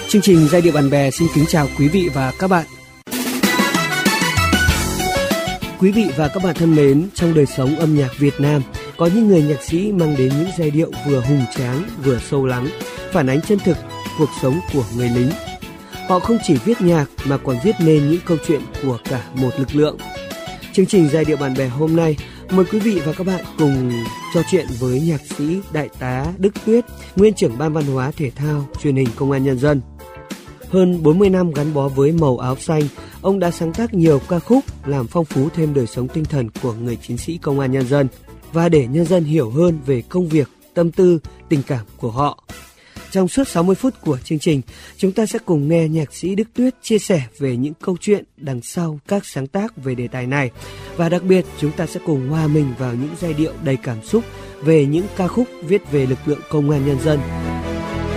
Chương trình Giai điệu bạn bè xin kính chào quý vị và các bạn. Quý vị và các bạn thân mến, trong đời sống âm nhạc Việt Nam, có những người nhạc sĩ mang đến những giai điệu vừa hùng tráng, vừa sâu lắng, phản ánh chân thực cuộc sống của người lính. Họ không chỉ viết nhạc mà còn viết nên những câu chuyện của cả một lực lượng. Chương trình Giai điệu bạn bè hôm nay, mời quý vị và các bạn cùng trò chuyện với nhạc sĩ Đại tá Đức Tuyết, nguyên trưởng Ban Văn hóa Thể thao Truyền hình Công an Nhân dân. Hơn 40 năm gắn bó với màu áo xanh, ông đã sáng tác nhiều ca khúc làm phong phú thêm đời sống tinh thần của người chiến sĩ Công an Nhân dân và để nhân dân hiểu hơn về công việc, tâm tư, tình cảm của họ. Trong suốt 60 phút của chương trình, chúng ta sẽ cùng nghe nhạc sĩ Đức Tuyết chia sẻ về những câu chuyện đằng sau các sáng tác về đề tài này. Và đặc biệt, chúng ta sẽ cùng hòa mình vào những giai điệu đầy cảm xúc về những ca khúc viết về lực lượng Công an Nhân dân.